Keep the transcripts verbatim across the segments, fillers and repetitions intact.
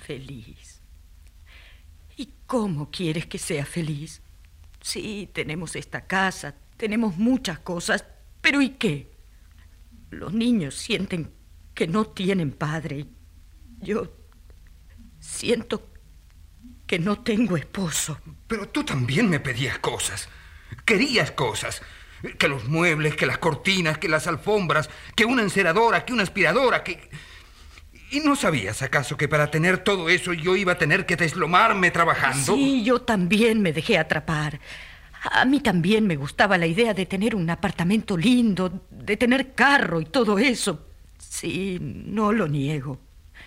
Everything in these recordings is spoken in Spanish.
Feliz. ¿Y cómo quieres que sea feliz? Sí, tenemos esta casa, tenemos muchas cosas, pero ¿y qué? Los niños sienten que no tienen padre. Yo siento que no tengo esposo. Pero tú también me pedías cosas. Querías cosas. Que los muebles, que las cortinas, que las alfombras, que una enceradora, que una aspiradora, que... ¿Y no sabías acaso que para tener todo eso yo iba a tener que deslomarme trabajando? Sí, yo también me dejé atrapar. A mí también me gustaba la idea de tener un apartamento lindo, de tener carro y todo eso. Sí, no lo niego.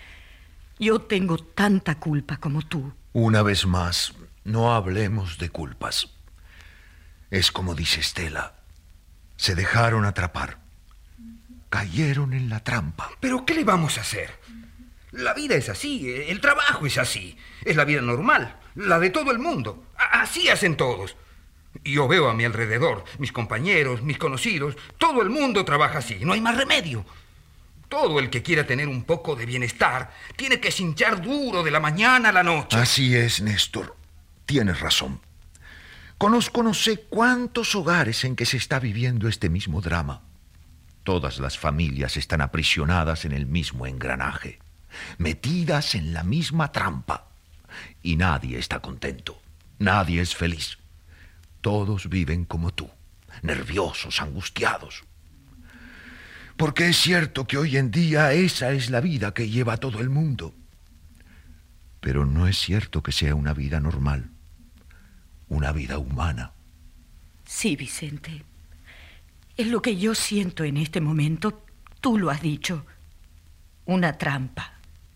Yo tengo tanta culpa como tú. Una vez más, no hablemos de culpas. Es como dice Estela. Se dejaron atrapar. Cayeron en la trampa. ¿Pero qué le vamos a hacer? La vida es así, el trabajo es así. Es la vida normal, la de todo el mundo. Así hacen todos. Yo veo a mi alrededor, mis compañeros, mis conocidos, todo el mundo trabaja así, no hay más remedio. Todo el que quiera tener un poco de bienestar tiene que cinchar duro de la mañana a la noche. Así es, Néstor. Tienes razón. Conozco no sé cuántos hogares en que se está viviendo este mismo drama. Todas las familias están aprisionadas en el mismo engranaje, metidas en la misma trampa. Y nadie está contento, nadie es feliz. Todos viven como tú, nerviosos, angustiados. Porque es cierto que hoy en día esa es la vida que lleva todo el mundo. Pero no es cierto que sea una vida normal, una vida humana. Sí, Vicente. Es lo que yo siento en este momento. Tú lo has dicho. Una trampa.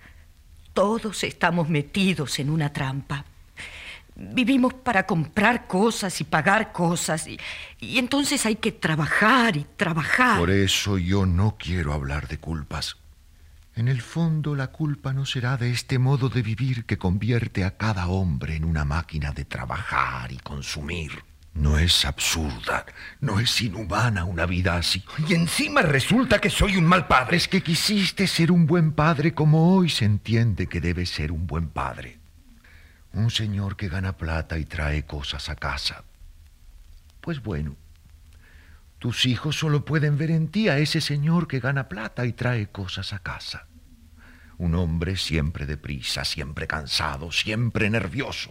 Todos estamos metidos en una trampa. Vivimos para comprar cosas y pagar cosas y, y entonces hay que trabajar y trabajar. Por eso yo no quiero hablar de culpas. En el fondo la culpa no será de este modo de vivir que convierte a cada hombre en una máquina de trabajar y consumir. No es absurda, no es inhumana una vida así. Y encima resulta que soy un mal padre. Es que quisiste ser un buen padre como hoy se entiende que debe ser un buen padre. Un señor que gana plata y trae cosas a casa. Pues bueno, tus hijos solo pueden ver en ti a ese señor que gana plata y trae cosas a casa. Un hombre siempre deprisa, siempre cansado, siempre nervioso.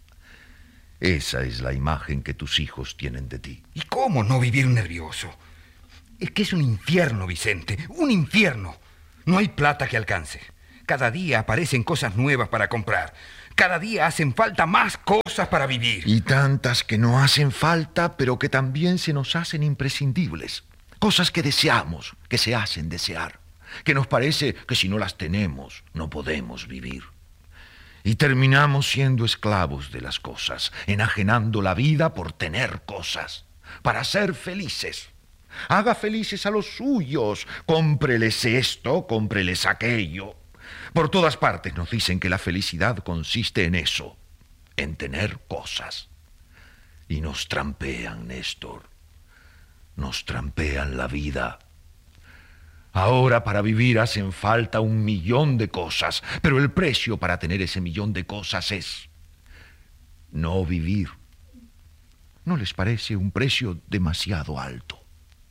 Esa es la imagen que tus hijos tienen de ti. ¿Y cómo no vivir nervioso? Es que es un infierno, Vicente, un infierno. No hay plata que alcance. Cada día aparecen cosas nuevas para comprar. Cada día hacen falta más cosas para vivir. Y tantas que no hacen falta, pero que también se nos hacen imprescindibles. Cosas que deseamos, que se hacen desear. Que nos parece que si no las tenemos, no podemos vivir. Y terminamos siendo esclavos de las cosas, enajenando la vida por tener cosas, para ser felices. Haga felices a los suyos, cómpreles esto, cómpreles aquello. Por todas partes nos dicen que la felicidad consiste en eso, en tener cosas. Y nos trampean, Néstor. Nos trampean la vida. Ahora para vivir hacen falta un millón de cosas, pero el precio para tener ese millón de cosas es no vivir. ¿No les parece un precio demasiado alto?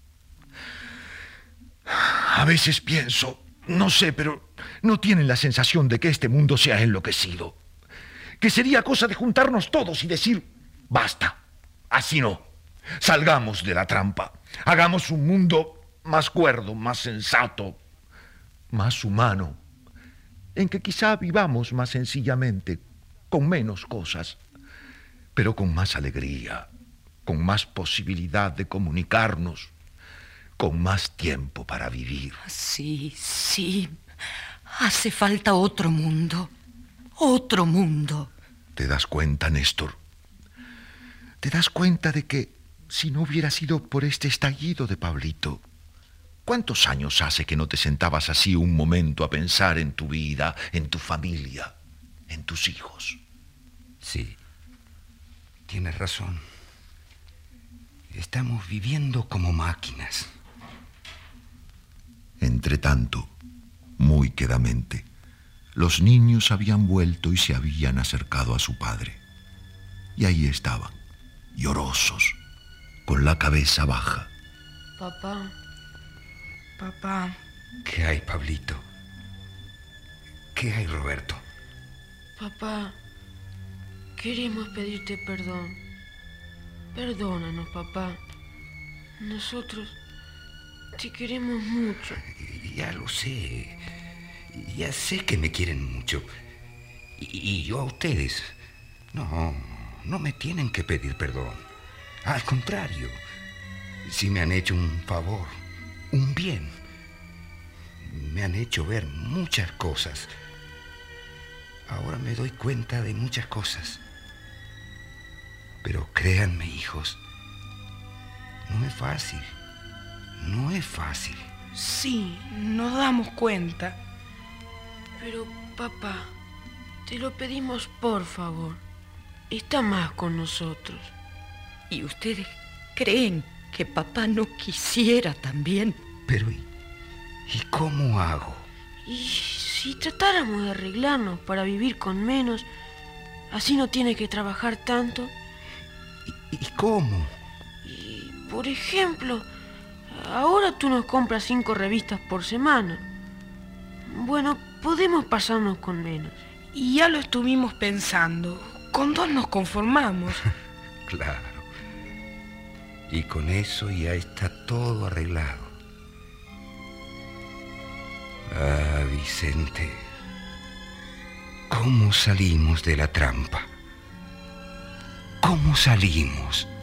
A veces pienso, no sé, pero ¿no tienen la sensación de que este mundo se ha enloquecido? Que sería cosa de juntarnos todos y decir, basta, así no. Salgamos de la trampa, hagamos un mundo más cuerdo, más sensato, más humano, en que quizá vivamos más sencillamente, con menos cosas, pero con más alegría, con más posibilidad de comunicarnos, con más tiempo para vivir. Sí, sí. Hace falta otro mundo. Otro mundo. ¿Te das cuenta, Néstor? ¿Te das cuenta de que si no hubiera sido por este estallido de Pablito, ¿cuántos años hace que no te sentabas así un momento a pensar en tu vida, en tu familia, en tus hijos? Sí, tienes razón. Estamos viviendo como máquinas. Entre tanto, muy quedamente, Los niños habían vuelto y se habían acercado a su padre. Y ahí estaban, llorosos, con la cabeza baja. Papá, papá. ¿Qué hay, Pablito? ¿Qué hay, Roberto? Papá, queremos pedirte perdón. Perdónanos, papá. Nosotros te queremos mucho. Ya lo sé. Ya sé que me quieren mucho. Y, y yo a ustedes. No, no me tienen que pedir perdón. Al contrario, si me han hecho un favor, un bien. Me han hecho ver muchas cosas. Ahora me doy cuenta de muchas cosas. Pero créanme, hijos, no es fácil. No es fácil. Sí, nos damos cuenta. Pero, papá, te lo pedimos por favor. Está más con nosotros. ¿Y ustedes creen que papá no quisiera también? Pero, ¿y, ¿y cómo hago? Y si tratáramos de arreglarnos para vivir con menos, así no tiene que trabajar tanto. ¿Y, y cómo? Y, por ejemplo, ahora tú nos compras cinco revistas por semana. Bueno, podemos pasarnos con menos. Y ya lo estuvimos pensando. Con dos nos conformamos. Claro. Y con eso ya está todo arreglado. Ah, Vicente, ¿cómo salimos de la trampa? ¿Cómo salimos?